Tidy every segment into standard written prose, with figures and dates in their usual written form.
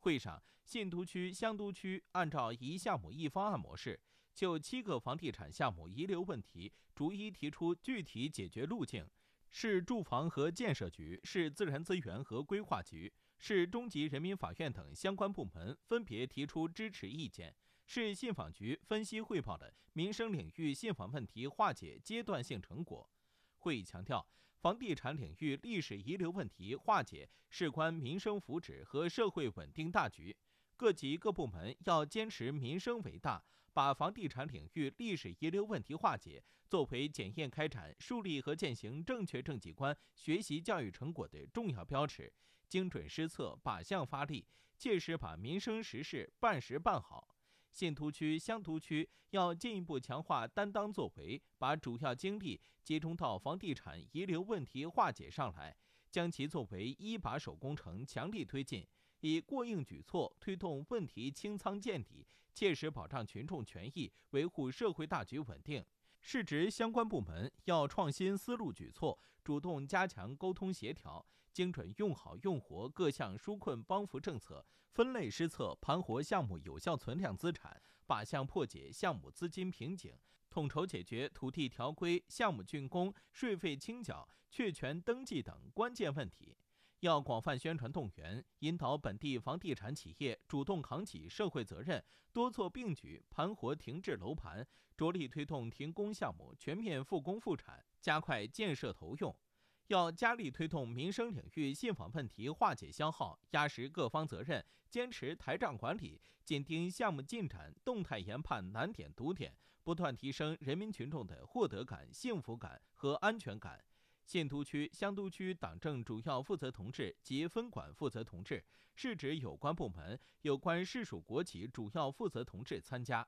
会上，信都区、香都区按照一项目一方案模式，就7个房地产项目遗留问题逐一提出具体解决路径。市住房和建设局、市自然资源和规划局、市中级人民法院等相关部门分别提出支持意见。市信访局分析汇报了民生领域信访问题化解阶段性成果。会议强调，房地产领域历史遗留问题化解事关民生福祉和社会稳定大局，各级各部门要坚持民生为大，把房地产领域历史遗留问题化解作为检验开展、树立和践行正确政绩观、学习教育成果的重要标尺，精准施策，靶向发力，切实把民生实事办实办好。信都区、香都区要进一步强化担当作为，把主要精力集中到房地产遗留问题化解上来，将其作为一把手工程强力推进，以过硬举措推动问题清仓见底，切实保障群众权益，维护社会大局稳定。市直相关部门要创新思路举措，主动加强沟通协调，精准用好用活各项纾困帮扶政策，分类施策盘活项目有效存量资产，靶向破解项目资金瓶颈，统筹解决土地条规、项目竣工、税费清缴、确权登记等关键问题。要广泛宣传动员，引导本地房地产企业主动扛起社会责任，多措并举盘活停滞楼盘，着力推动停工项目全面复工复产，加快建设投用。要加力推动民生领域信访问题化解消耗，压实各方责任，坚持台账管理，紧盯项目进展，动态研判难点堵点，不断提升人民群众的获得感、幸福感和安全感。信都区、香都区党政主要负责同志及分管负责同志、市直有关部门、有关市属国企主要负责同志参加。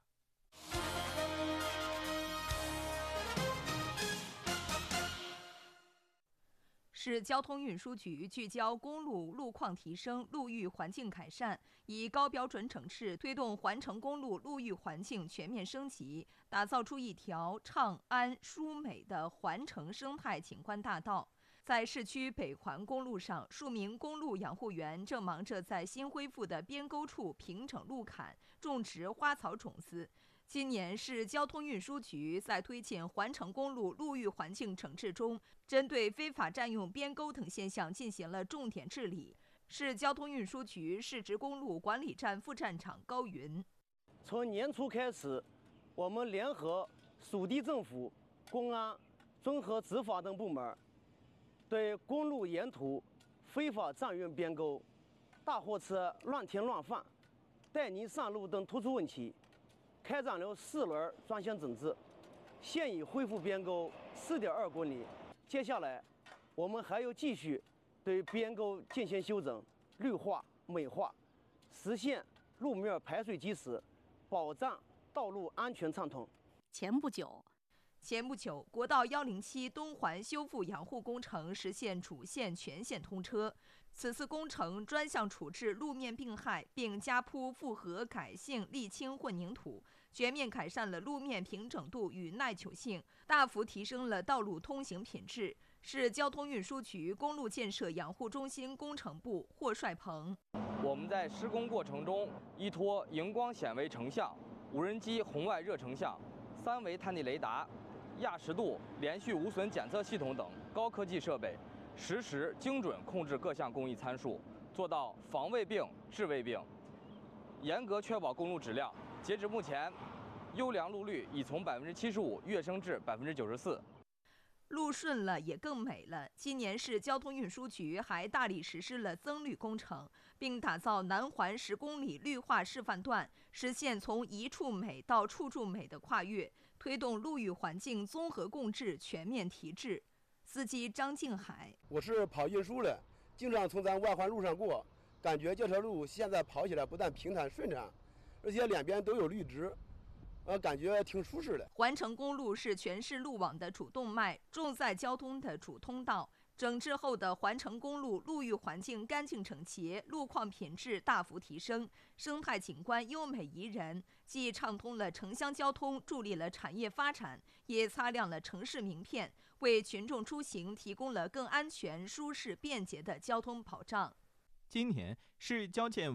市交通运输局聚焦公路路况提升、路域环境改善，以高标准整治推动环城公路路域环境全面升级，打造出一条畅安舒美的环城生态景观大道。在市区北环公路上，数名公路养护员正忙着在新恢复的边沟处平整路坎、种植花草种子。今年市交通运输局在推进环城公路路域环境整治中，针对非法占用边沟等现象进行了重点治理。市交通运输局市直公路管理站副站长高云： 从年初开始，我们联合属地政府、公安、综合执法等部门，对公路沿途非法占用边沟、大货车乱停乱放、带泥上路等突出问题，开展了4轮专项整治，现已恢复边沟4.2公里。接下来，我们还要继续对边沟进行修整、绿化、美化，实现路面排水及时，保障道路安全畅通。 前不久，国道107东环修复养护工程实现主线全线通车。此次工程专项处置路面病害，并加铺复合改性沥青混凝土，全面改善了路面平整度与耐久性，大幅提升了道路通行品质。市交通运输局公路建设养护中心工程部霍帅鹏： 我们在施工过程中依托荧光显微成像、无人机红外热成像、3维探地雷达、压实度连续无损检测系统等高科技设备，实时精准控制各项工艺参数，做到防未病治未病，严格确保公路质量。截止目前，优良路率已从75%跃升至94%。 路顺了也更美了。今年市交通运输局还大力实施了增绿工程，并打造南环10公里绿化示范段，实现从一处美到处处美的跨越，推动路域环境综合共治全面提质。司机张静海： 我是跑运输的，经常从咱外环路上过，感觉这条路现在跑起来不但平坦顺畅，而且两边都有绿植，感觉挺舒适的。 环城公路是全市路网的主动脉，重载交通的主通道。整治后的环城公路路域环境干净整洁，路况品质大幅提升，生态景观优美宜人，既畅通了城乡交通，助力了产业发展，也擦亮了城市名片，为群众出行提供了更安全、舒适、便捷的交通保障。 今年市交建